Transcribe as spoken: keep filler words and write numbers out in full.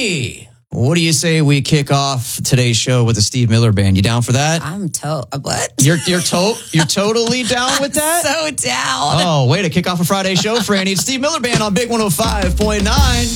Franny, what do you say we kick off today's show with the Steve Miller Band? You down for that? I'm to what? You're you're to you're totally down with that? So down. Oh, way to kick off a Friday show, Franny. It's Steve Miller Band on Big one oh five point nine.